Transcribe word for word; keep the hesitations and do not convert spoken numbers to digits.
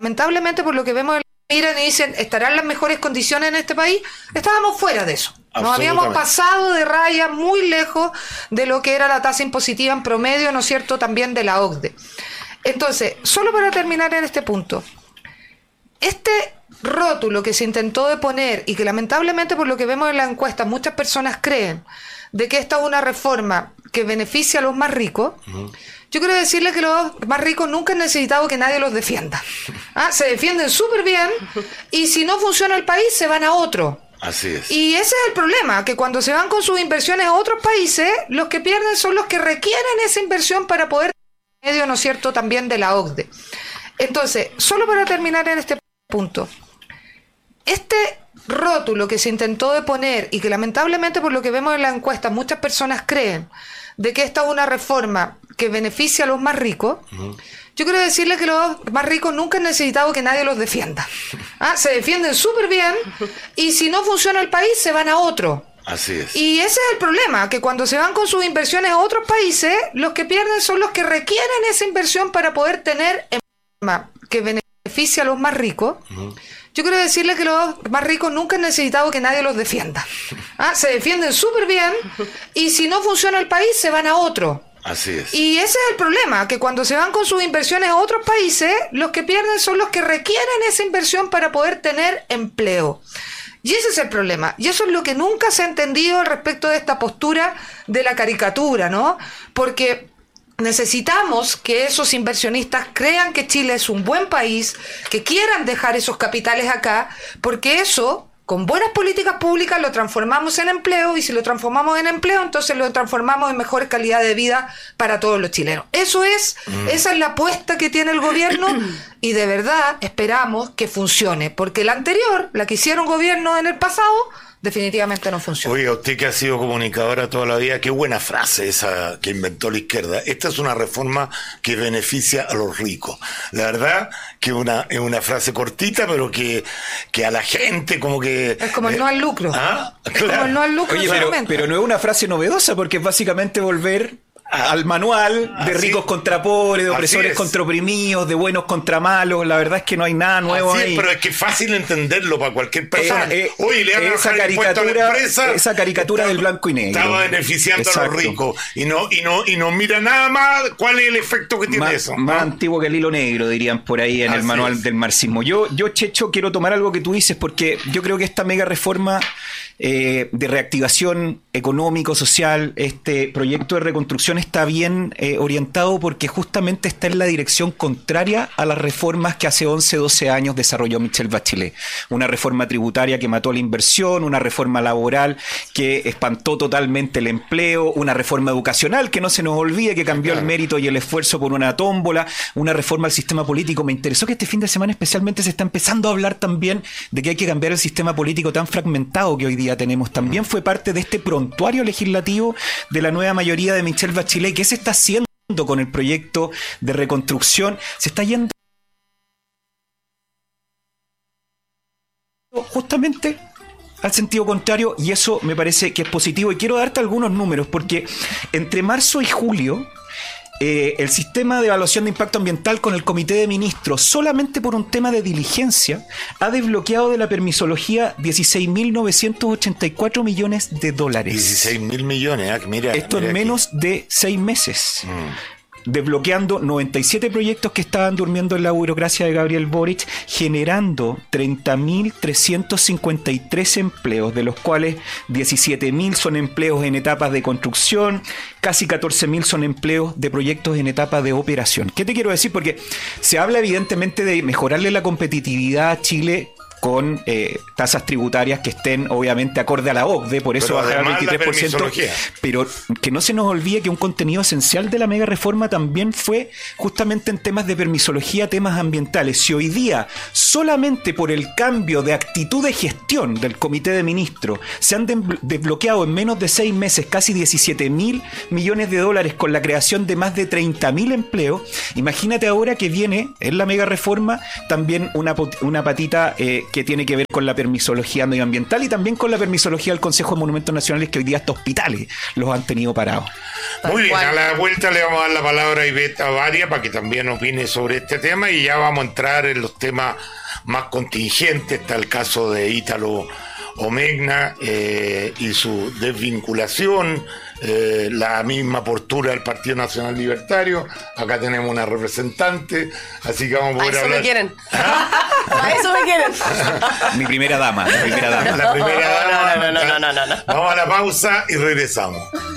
lamentablemente, por lo que vemos, miran y dicen, ¿estarán las mejores condiciones en este país? Estábamos fuera de eso. Nos habíamos pasado de raya muy lejos de lo que era la tasa impositiva en promedio, ¿no es cierto?, también de la O C D E. Entonces, solo para terminar en este punto, este rótulo que se intentó de poner y que lamentablemente, por lo que vemos en la encuesta, muchas personas creen de que esta es una reforma que beneficia a los más ricos, uh-huh. Yo quiero decirle que los más ricos nunca han necesitado que nadie los defienda. ¿Ah? Se defienden súper bien y si no funciona el país se van a otro. Así es. Y ese es el problema, que cuando se van con sus inversiones a otros países, los que pierden son los que requieren esa inversión para poder tener medio, ¿no es cierto?, también de la O C D E. Entonces, solo para terminar en este punto, este rótulo que se intentó de poner y que lamentablemente, por lo que vemos en la encuesta, muchas personas creen de que esta es una reforma que beneficia a los más ricos, uh-huh. Yo quiero decirle que los más ricos nunca han necesitado que nadie los defienda. ¿Ah? Se defienden súper bien y si no funciona el país se van a otro. Así es. Y ese es el problema, que cuando se van con sus inversiones a otros países, los que pierden son los que requieren esa inversión para poder tener en forma que beneficia a los más ricos. Uh-huh. Yo quiero decirle que los más ricos nunca han necesitado que nadie los defienda. ¿Ah? Se defienden súper bien y si no funciona el país se van a otro. Así es. Y ese es el problema, que cuando se van con sus inversiones a otros países, los que pierden son los que requieren esa inversión para poder tener empleo. Y ese es el problema. Y eso es lo que nunca se ha entendido respecto de esta postura de la caricatura, ¿no? Porque necesitamos que esos inversionistas crean que Chile es un buen país, que quieran dejar esos capitales acá, porque eso, con buenas políticas públicas, lo transformamos en empleo, y si lo transformamos en empleo, entonces lo transformamos en mejor calidad de vida para todos los chilenos. Eso es, mm. esa es la apuesta que tiene el gobierno, y de verdad esperamos que funcione, porque la anterior, la que hicieron gobierno en el pasado, definitivamente no funciona. Oye, usted que ha sido comunicadora toda la vida, qué buena frase esa que inventó la izquierda. Esta es una reforma que beneficia a los ricos. La verdad que una, es una frase cortita, pero que, que a la gente como que... Es como el eh, no al lucro. ¿Ah? Es claro. Como el no al lucro. Oye, pero, pero no es una frase novedosa, porque es básicamente volver al manual de ricos así, contra pobres, de opresores contra oprimidos, de buenos contra malos. La verdad es que no hay nada nuevo así ahí. Es, pero es que es fácil entenderlo para cualquier persona. Eh, eh, Oye, le han esa caricatura, empresa, esa caricatura está, del blanco y negro. Estaba beneficiando Exacto. a los ricos y no y no y no mira nada más cuál es el efecto que tiene más, eso. Más ¿no? antiguo que el hilo negro, dirían por ahí en así el manual es. del marxismo. Yo, yo, Checho, quiero tomar algo que tú dices, porque yo creo que esta mega reforma eh, de reactivación económico, social, este proyecto de reconstrucción está bien eh, orientado, porque justamente está en la dirección contraria a las reformas que hace once, doce años desarrolló Michelle Bachelet. Una reforma tributaria que mató la inversión, una reforma laboral que espantó totalmente el empleo, una reforma educacional que no se nos olvide que cambió el mérito y el esfuerzo por una tómbola, una reforma al sistema político. Me interesó que este fin de semana especialmente se está empezando a hablar también de que hay que cambiar el sistema político tan fragmentado que hoy día tenemos. También fue parte de este prontuario legislativo de la nueva mayoría de Michelle Bachelet. ¿Qué se está haciendo con el proyecto de reconstrucción? Se está yendo justamente al sentido contrario, y eso me parece que es positivo. Y quiero darte algunos números, porque entre marzo y julio Eh, el sistema de evaluación de impacto ambiental con el Comité de Ministros, solamente por un tema de diligencia, ha desbloqueado de la permisología dieciséis mil novecientos ochenta y cuatro millones de dólares. dieciséis mil millones, ¿eh? Mira. Esto mira en aquí. menos de seis meses. Mm. Desbloqueando noventa y siete proyectos que estaban durmiendo en la burocracia de Gabriel Boric, generando treinta mil trescientos cincuenta y tres empleos, de los cuales diecisiete mil son empleos en etapas de construcción, casi catorce mil son empleos de proyectos en etapa de operación. ¿Qué te quiero decir? Porque se habla evidentemente de mejorarle la competitividad a Chile con eh, tasas tributarias que estén obviamente acorde a la O C D E, por eso bajar al veintitrés por ciento, pero que no se nos olvide que un contenido esencial de la mega reforma también fue justamente en temas de permisología, temas ambientales. Si hoy día solamente por el cambio de actitud de gestión del Comité de Ministros se han de- desbloqueado en menos de seis meses casi diecisiete mil millones de dólares con la creación de más de treinta mil empleos, imagínate ahora que viene en la mega reforma también una, pot- una patita eh, que tiene que ver con la permisología medioambiental y también con la permisología del Consejo de Monumentos Nacionales, que hoy día hasta hospitales los han tenido parados. Muy bien, a la vuelta le vamos a dar la palabra a Ivette Avaria para que también opine sobre este tema y ya vamos a entrar en los temas más contingentes. Está el caso de Ítalo Omegna eh, y su desvinculación, eh, la misma postura del Partido Nacional Libertario. Acá tenemos una representante, así que vamos a poder a eso hablar. Me quieren. ¿Ah? A eso me quieren. Mi primera dama, la primera dama. La primera dama. No, no, no, no, no, no, no. Vamos a la pausa y regresamos.